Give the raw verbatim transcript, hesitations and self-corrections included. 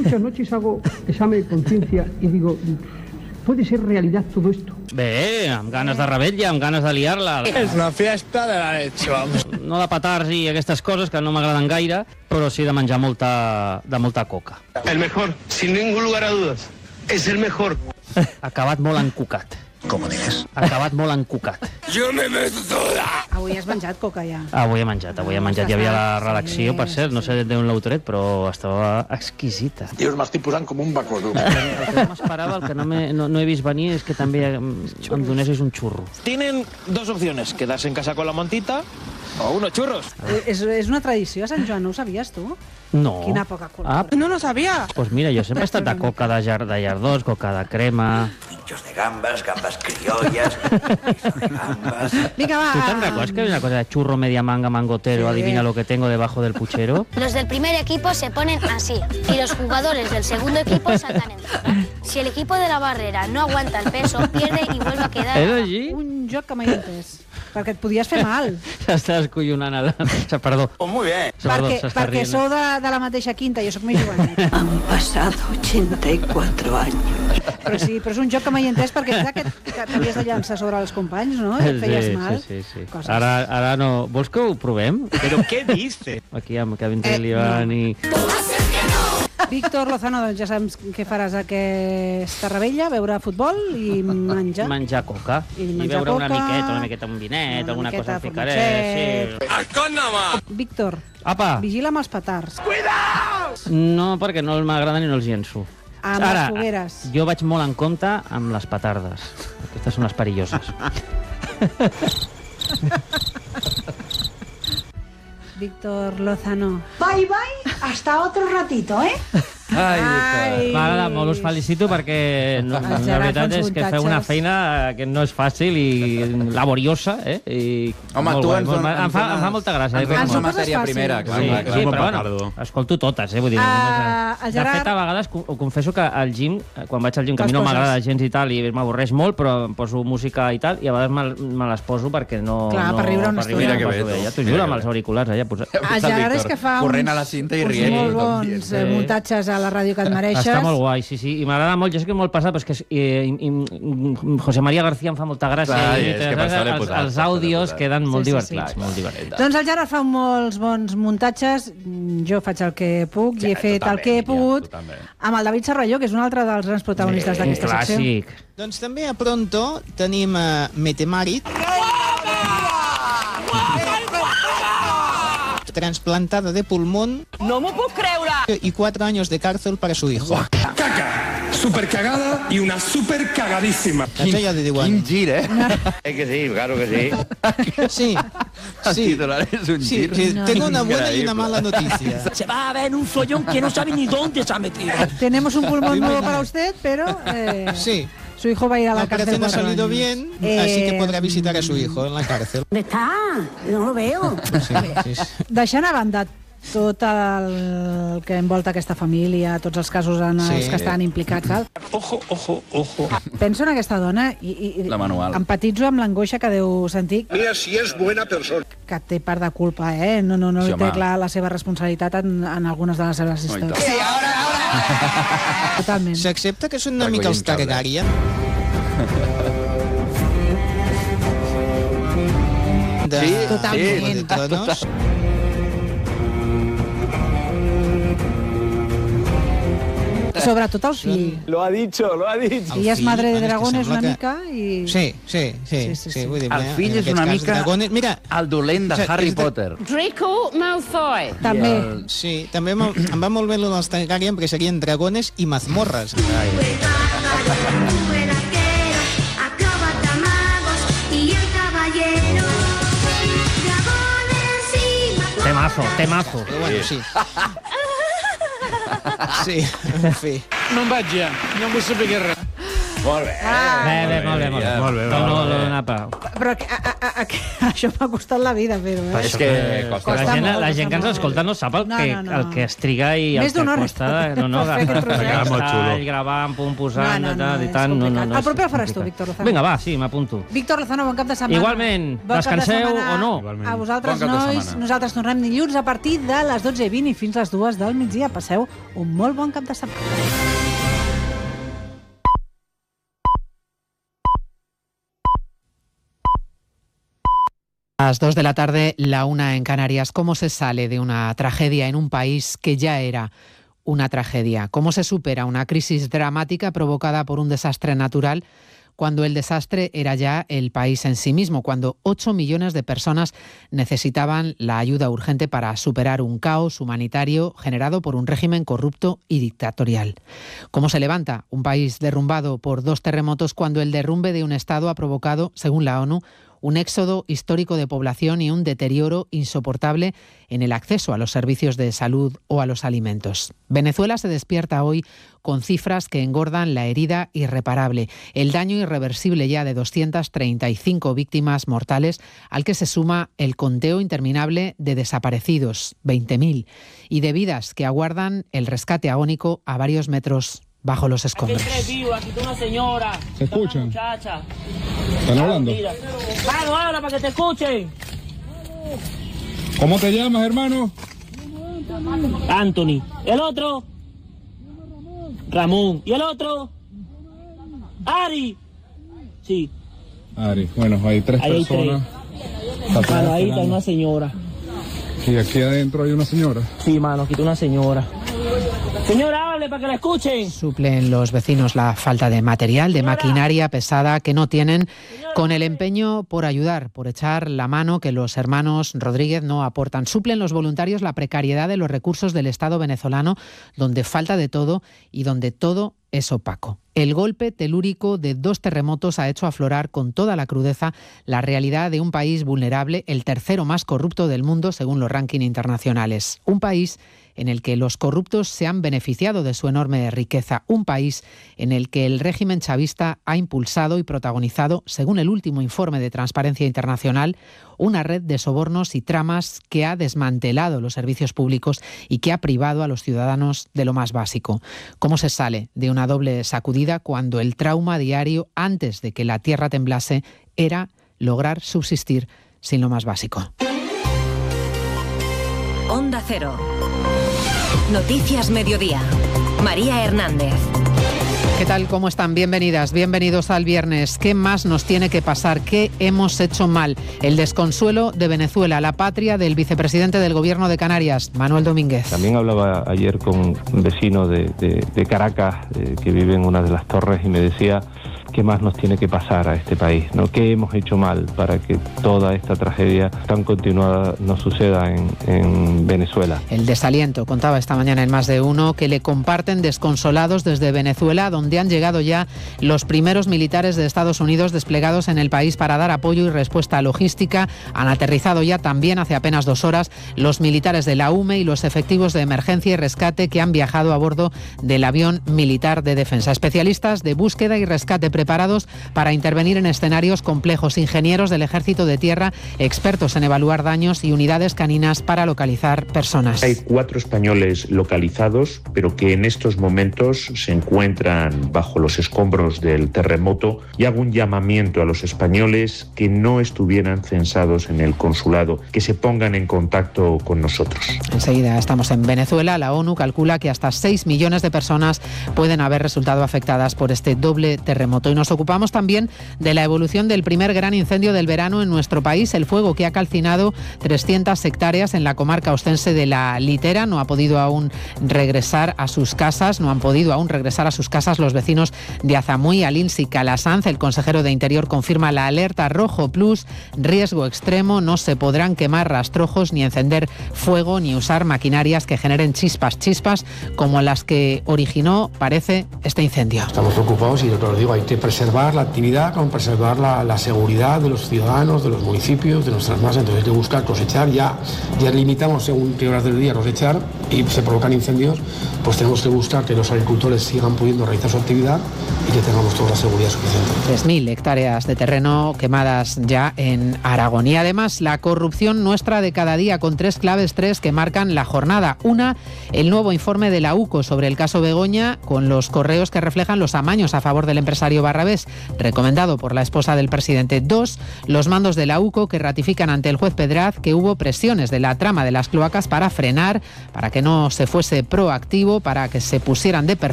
muchas noches hago examen de conciencia y digo, ¿puede ser realidad todo esto? Bé, amb ganes de rebetlla, amb ganes de liar-la. És una fiesta de la leche, vamos. No de petards i aquestes coses que no m'agraden gaire, però sí de menjar molta, de molta coca. El mejor, sin ningún lugar a dudas. Es el mejor. Acabat molt encucat. Com digues? Acabat molt encucat. Yo me meto toda. Avui has menjat coca, ja. Avui he menjat, avui he menjat. Hi havia la redacció, per cert, no sé d'on l'heu tret, però estava exquisita. Dius, m'estic posant com un bacodú. El que no m'esperava, el que no, me, no, no he vist venir, és que també em, em donessis un xurro. Tienen dos opciones, quedarse en casa con la mantita o unos churros. És, és una tradició a Sant Joan, no ho sabies, tu? No. Quina poca cultura. Ah, no lo sabia. doncs mira, jo sempre he estat de coca de, jar, de llardós, coca de crema... Pinchos de gambas, gambas criollas, guiso de gambas... Vinga, va. ¿Tú te recuerdas que hay una cosa de churro, media manga, mangotero, Sí. adivina lo que tengo debajo del puchero? Los del primer equipo se ponen así y los jugadores del segundo equipo saltan encima. Si el equipo de la barrera no aguanta el peso, pierde y vuelve a quedar. És així? Un joc que mai he entès. Perquè et podies fer mal. S'està escollonant. El... Perdó. Pues muy bien. Perdó, perquè s'està perquè rient. sou de, de la mateixa quinta, jo sóc més jovenet. Han pasado ochenta y cuatro años. Però sí, però és un joc que mai he entès perquè és aquest que t'havies de llançar sobre els companys, no? I et feies mal. Sí, sí, sí. Coses. Ara, ara no... Vols que ho provem? ¿Pero qué dice? Aquí amb Kevin Eh, Telian no. i... Víctor Lozano, doncs ja saps què faràs aquesta rebella, veure futbol i menjar. Menjar coca. I I, menjar beure una coca, miqueta, una miqueta un vinet, una alguna miqueta cosa de ficaré. formatget. Sí. Víctor, Apa, vigila amb els petards, no, perquè no m'agraden i no els llenço. amb les fogueres. jo vaig molt en compte amb les petardes. Aquestes són les perilloses. Víctor Lozano. Bye bye, hasta otro ratito, ¿eh? Ai, Ai. M'agrada molt, us felicito perquè no, El la Gerard veritat fa uns és que feu una muntatges. feina que no és fàcil i laboriosa, eh? I Home, molt tu guai, ens molt dones- guai. em, fa, ens em fa molta gràcia. Ens eh? dones Ens la ho poses matèria fàcil. primera, Sí, clar, sí, clar, clar. sí, però bueno, escolto totes, eh? Vull dir, Ah, no, el de Gerard- fet, a vegades co- ho confesso que al gym, eh, quan vaig al gym, que a mi Te'ls no poses. m'agrada gens i tal, i m'avorreix molt, però em poso música i tal, i a vegades me, me les poso perquè no... Clar, no, per riure una estona. Mira que no bé, passo tu. Ja t'ho Mira juro, que amb bé. els auriculars allà posats. El Gerard és que fa corrent uns, a la cinta i uns rient. molt com bons dient, eh, sí. muntatges a la ràdio que et mereixes. Està molt guai, sí, sí, i m'agrada molt, jo sé que és molt passat, però és que és, eh, i, i, José María García em fa molta gràcia, Clar, i, és que els, per això l'he els, posat, els per això l'he àudios posat. queden molt Sí, sí, divertits, sí. molt divertits. Doncs el Gerard fa molts bons muntatges, jo faig el que puc Sí, i he tu fet el també, que he Míriam, pogut tu també. amb el David Serralló, que és un altre dels grans protagonistes Un d'aquesta secció. clàssic. Doncs també a Pronto tenim uh, Metemarit, trasplantada de pulmón. No m'ho puc creure! Y cuatro años de cárcel para su hijo. Caca, super cagada y una super cagadísima. Això ja li diuen. Quin gir, eh? Es que sí, claro que sí. Sí, El sí. titular és un Sí, gir. sí, No. tengo una buena y Increíble. una mala noticia. Se va a ver un follón que no sabe ni dónde se ha metido. Tenemos un pulmón nuevo para usted, pero eh, Sí, su hijo va a ir a la la cárcel operación ha cuatro salido años. bien, Eh, así que podrá visitar a su hijo en la cárcel. ¿Dónde está? No lo veo. Sí, sí, sí. Deixant a banda tot el que envolta aquesta família, tots els casos en els Sí. que estan implicats, tal. Ojo, ojo, ojo. Penso en aquesta dona i, i La manual. empatitzo amb l'angoixa que deu sentir, Mira si es buena persona. que té part de culpa, eh? No, no, no Sí, sí, té home. clar la seva responsabilitat en, en algunes de les seves Oh, i tant. històries. Sí, ara, ara! Totalment. S'accepta que són una Recollint mica els cables. Targaryen? De... Sí, Totalment. de Tronos? Sobretot el fill. Lo ha dicho, lo ha dicho. Ella és fill, madre de bueno, és que dragones sembla una que- mica i... Sí, sí, sí. Sí, sí, sí, sí. vull dir, El en fill és aquests una casos, mica Dragones... Mira, el dolent de O sigui, Harry és de- Potter. Draco Malfoy. També. El- sí, també em, em va molt bé lo dels Targaryen perquè serien dragones i mazmorres. Temazo, temazo. Però bueno, sí. Sí, en fi. Me'n vaig ja, no vull saber res. Molt bé. Ah. Bé, bé, molt bé, molt bé. Molt bé, No, molt bé. no, no, pa. Però que, a, a, a, que això m'ha costat la vida fer-ho, eh? És que costa. La Costa gent, molt, la gent que ens costa escolta no molt. sap el No, que, no, no. el que es triga i el Més que d'una hora costa. per No, no, fer aquest trosset. agafar Molt xulo. tall, gravant, pum, posant, No, no, no, i és tant. No, no, complicat. no, El proper és el faràs tu, complicat. Víctor Lozano. Vinga, va, sí, m'apunto. Víctor Lozano, bon cap de setmana. Igualment. Bon cap de Descanseu setmana o no? Igualment. A vosaltres, Bon cap de nois. setmana. Nosaltres tornem dilluns a partir de les dotze i vint i fins les dues del migdia. Passeu un molt bon cap de setmana. A las dos de la tarde, la una en Canarias. ¿Cómo se sale de una tragedia en un país que ya era una tragedia? ¿Cómo se supera una crisis dramática provocada por un desastre natural cuando el desastre era ya el país en sí mismo, cuando ocho millones de personas necesitaban la ayuda urgente para superar un caos humanitario generado por un régimen corrupto y dictatorial? ¿Cómo se levanta un país derrumbado por dos terremotos cuando el derrumbe de un Estado ha provocado, según la ONU, un éxodo histórico de población y un deterioro insoportable en el acceso a los servicios de salud o a los alimentos? Venezuela se despierta hoy con cifras que engordan la herida irreparable, el daño irreversible ya de doscientas treinta y cinco víctimas mortales, al que se suma el conteo interminable de desaparecidos, veinte mil, y de vidas que aguardan el rescate agónico a varios metros bajo los escombros. Aquí hay tres vivos, aquí está una señora. ¿Se está una escuchan? muchacha. ¿Están hablando? Vamos, habla para que te escuchen. ¿Cómo te llamas, hermano? Anthony. ¿El otro? Ramón. ¿Y el otro? Ari. Sí. Ari, bueno, hay tres Ahí hay personas. Está atrás Mano, ahí está esperando. una señora. Y aquí adentro hay una señora. Sí, mano, aquí está una señora. Señora, hable para que la escuchen. Suplen los vecinos la falta de material, de maquinaria pesada que no tienen, con el empeño por ayudar, por echar la mano que los hermanos Rodríguez no aportan. Suplen los voluntarios la precariedad de los recursos del Estado venezolano, donde falta de todo y donde todo es opaco. El golpe telúrico de dos terremotos ha hecho aflorar con toda la crudeza la realidad de un país vulnerable, el tercero más corrupto del mundo según los rankings internacionales. Un país en el que los corruptos se han beneficiado de su enorme riqueza. Un país en el que el régimen chavista ha impulsado y protagonizado, según el último informe de Transparencia Internacional, una red de sobornos y tramas que ha desmantelado los servicios públicos y que ha privado a los ciudadanos de lo más básico. ¿Cómo se sale de una doble sacudida cuando el trauma diario, antes de que la tierra temblase, era lograr subsistir sin lo más básico? Onda Cero. Noticias Mediodía. María Hernández. ¿Qué tal? ¿Cómo están? Bienvenidas, bienvenidos al viernes. ¿Qué más nos tiene que pasar? ¿Qué hemos hecho mal? El desconsuelo de Venezuela, la patria del vicepresidente del Gobierno de Canarias, Manuel Domínguez. También hablaba ayer con un vecino de, de, de Caracas, eh, que vive en una de las torres, y me decía qué más nos tiene que pasar a este país, ¿no? ¿Qué hemos hecho mal para que toda esta tragedia tan continuada no suceda en, en Venezuela? El desaliento, contaba esta mañana en Más de Uno, que le comparten desconsolados desde Venezuela, donde han llegado ya los primeros militares de Estados Unidos desplegados en el país para dar apoyo y respuesta logística. Han aterrizado ya también hace apenas dos horas los militares de la U M E y los efectivos de emergencia y rescate que han viajado a bordo del avión militar de defensa. Especialistas de búsqueda y rescate preparados para intervenir en escenarios complejos, ingenieros del Ejército de Tierra, expertos en evaluar daños y unidades caninas para localizar personas. Hay cuatro españoles localizados, pero que en estos momentos se encuentran bajo los escombros del terremoto, y hago un llamamiento a los españoles que no estuvieran censados en el consulado, que se pongan en contacto con nosotros. Enseguida estamos en Venezuela. La ONU calcula que hasta seis millones de personas pueden haber resultado afectadas por este doble terremoto. Y nos ocupamos también de la evolución del primer gran incendio del verano en nuestro país, el fuego que ha calcinado trescientas hectáreas en la comarca ostense de La Litera. No ha podido aún regresar a sus casas, no han podido aún regresar a sus casas los vecinos de Azamuy. Alinsi Calasanz, el consejero de Interior, confirma la alerta rojo plus, riesgo extremo. No se podrán quemar rastrojos, ni encender fuego, ni usar maquinarias que generen chispas, chispas como las que originó, parece, este incendio. Estamos preocupados y, os lo digo, hay que preservar la actividad, como preservar la, la seguridad de los ciudadanos, de los municipios, de nuestras masas. Entonces hay que buscar cosechar, ya, ya limitamos según qué horas del día cosechar y se provocan incendios, pues tenemos que buscar que los agricultores sigan pudiendo realizar su actividad y que tengamos toda la seguridad suficiente. tres mil hectáreas de terreno quemadas ya en Aragón. Y además la corrupción nuestra de cada día, con tres claves, tres que marcan la jornada. Una, el nuevo informe de la U C O sobre el caso Begoña, con los correos que reflejan los amaños a favor del empresario Barrabés, recomendado por la esposa del presidente. Dos, los mandos de la U C O que ratifican ante el juez Pedraz que hubo presiones de la trama de las cloacas para frenar, para que no se fuese proactivo, para que se pusieran de perfil